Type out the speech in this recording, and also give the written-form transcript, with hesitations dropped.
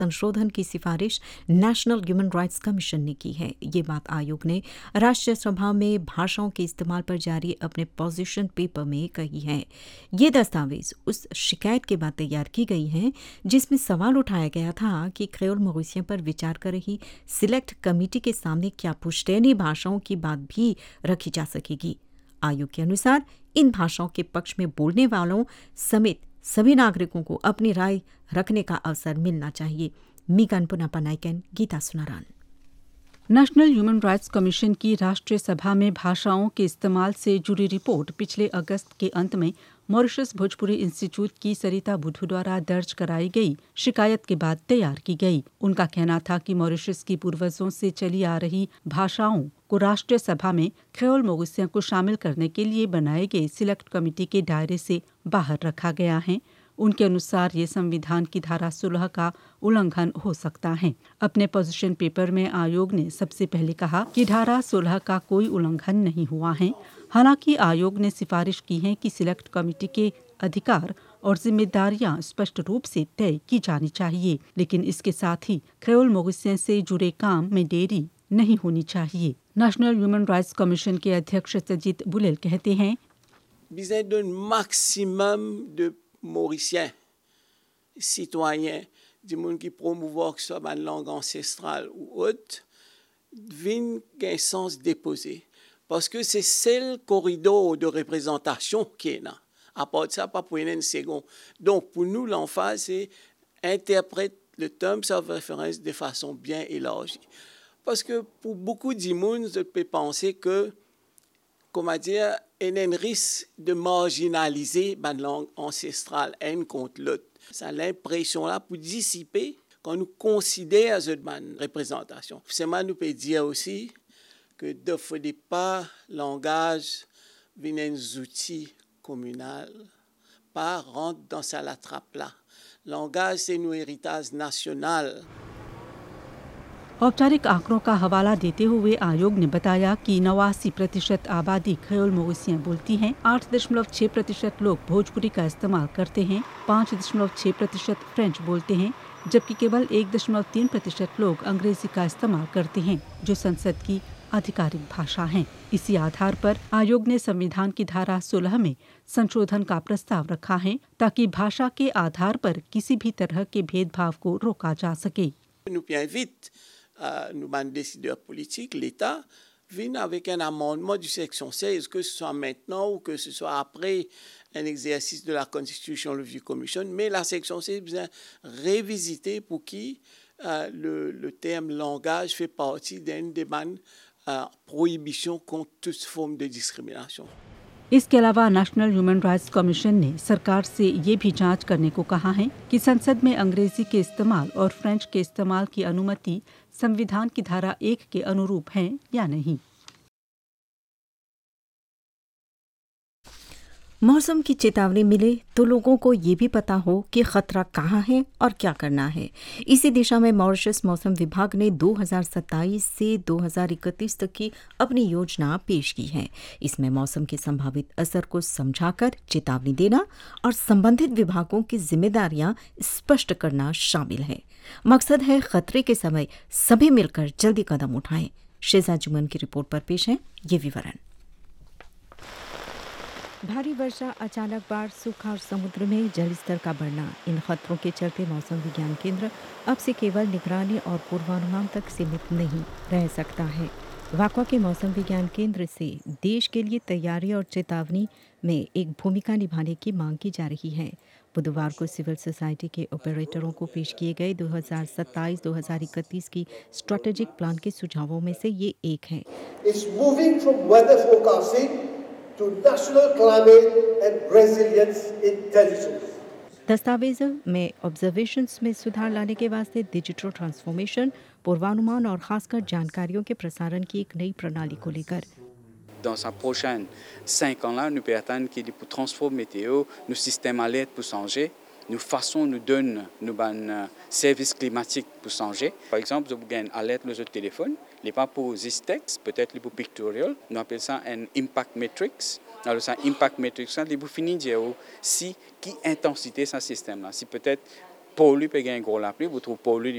संशोधन की सिफारिश नेशनल ह्यूमन राइट्स कमीशन ने की है। ये बात आयोग ने राष्ट्रीय सभा में भाषाओं के इस्तेमाल पर जारी अपने पोजीशन पेपर में कही है। ये दस्तावेज उस शिकायत के बाद तैयार की गई है जिसमें सवाल उठाया गया था कि क्रेओल मॉरिशियन पर विचार कर रही सिलेक्ट कमेटी के सामने क्या पुश्तैनी भाषाओं की बात भी रखी जा सकेगी। आयोग के अनुसार इन भाषाओं के पक्ष में बोलने वालों समेत सभी नागरिकों को अपनी राय रखने का अवसर मिलना चाहिए। Megan पुनापनाइकन, Gita सुनारान। National human rights commission की राष्ट्रीय सभा में भाषाओं के इस्तेमाल से जुड़ी रिपोर्ट पिछले अगस्त के अंत में मॉरिशस भोजपुरी इंस्टीट्यूट की सरिता बुद्धू द्वारा दर्ज कराई गई शिकायत के बाद तैयार की गई। उनका कहना था कि मॉरिशस की पूर्वजों से चली आ रही भाषाओं को राष्ट्रीय सभा में क्रेओल मॉरिशियन को शामिल करने के लिए बनाए गए सिलेक्ट कमेटी के दायरे से बाहर रखा गया है। उनके अनुसार ये संविधान की धारा 16 का उल्लंघन हो सकता है। अपने पोजीशन पेपर में आयोग ने सबसे पहले कहा कि धारा 16 का कोई उल्लंघन नहीं हुआ है। हालांकि आयोग ने सिफारिश की है कि सिलेक्ट कमेटी के अधिकार और जिम्मेदारियां स्पष्ट रूप से तय की जानी चाहिए, लेकिन इसके साथ ही क्रेओल मॉरिशियन से जुड़े काम में देरी नहीं होनी चाहिए। नेशनल ह्यूमन राइट्स कमीशन के अध्यक्ष सजीत बुलेल कहते हैं, Mauriciens, citoyens, du monde qui promouvoient que ce soit une langue ancestrale ou autre, viennent qu'un sens déposé. Parce que c'est le corridor de représentation qui est là. À part de ça, pas pour une seconde. Donc, pour nous, l'emphase, c'est interprète le terme sans référence de façon bien élargie. Parce que pour beaucoup de monde, je peux penser que, comment dire, il y a un risque de marginaliser la langue ancestrale une contre l'autre. Ça a l'impression là pour dissiper quand nous considérons cette représentation. Forcément, nous pouvons dire aussi que de fois pas langage vient un outil communal, pas rentre dans ça la trappe là. Langage c'est nos héritage national. औपचारिक आंकड़ों का हवाला देते हुए आयोग ने बताया कि 89% आबादी क्रेओल मॉरिशियन बोलती है, 8.6% लोग भोजपुरी का इस्तेमाल करते हैं, 5.6% फ्रेंच बोलते हैं, जबकि केवल 1.3% लोग अंग्रेजी का इस्तेमाल करते हैं, जो संसद की आधिकारिक भाषा है। इसी आधार पर आयोग ने संविधान की धारा 16 में संशोधन का प्रस्ताव रखा है, ताकि भाषा के आधार पर किसी भी तरह के भेदभाव को रोका जा सके। Nous, les décideurs politiques, l'État, viennent avec un amendement du section 16, que ce soit maintenant ou que ce soit après un exercice de la Constitution Review Commission, mais la section 16 besoin révisiter pour qui le terme langage fait partie d'une demande prohibition contre toute forme de discrimination. इसके अलावा national human rights commission ने सरकार से ये भी जांच करने को कहा है कि संसद में अंग्रेजी के इस्तेमाल और फ्रेंच के इस्तेमाल की अनुमति संविधान की धारा 1 के अनुरूप है या नहीं। मौसम की चेतावनी मिले तो लोगों को ये भी पता हो कि खतरा कहाँ है और क्या करना है। इसी दिशा में मॉरिशस मौसम विभाग ने 2027 से 2031 तक की अपनी योजना पेश की है। इसमें मौसम के संभावित असर को समझाकर चेतावनी देना और संबंधित विभागों की जिम्मेदारियां स्पष्ट करना शामिल है। मकसद है खतरे के समय सभी मिलकर जल्दी कदम उठाएं। शेजा जुमन की रिपोर्ट पर पेश है ये विवरण। भारी वर्षा, अचानक बाढ़, सूखा और समुद्र में जलस्तर का बढ़ना, इन खतरों के चलते मौसम विज्ञान केंद्र अब से केवल निगरानी और पूर्वानुमान तक सीमित नहीं रह सकता है। वाकवा के मौसम विज्ञान केंद्र से देश के लिए तैयारी और चेतावनी में एक भूमिका निभाने की मांग की जा रही है। बुधवार को सिविल सोसाइटी के ऑपरेटरों को पेश किए गए 2027-2031 की स्ट्रेटेजिक प्लान के सुझावों में से ये एक है। To National Climate and Resilience Intelligence. दस्तावेज़ में ऑब्जर्वेशंस में सुधार लाने के वास्ते डिजिटल ट्रांसफॉर्मेशन, पूर्वानुमान और खासकर जानकारियों के प्रसारण की एक नई प्रणाली को लेकर। Dans ces prochains 5 ans-là, nous pouvons attendre qu'il y ait des transforts météo, nos systèmes alerte pour changer, nos façons nous donnent nos services climatiques pour changer. Par exemple, vous avez une alerte sur votre téléphone, les pas pour Zistex, peut-être les pour Pictorial, nous appelons ça un impact matrix. Alors ça impact matrix, c'est pour finir de dire si qui intensité ce système-là, si peut-être pollu peut gagner un gros la pluie, vous trouvez pollu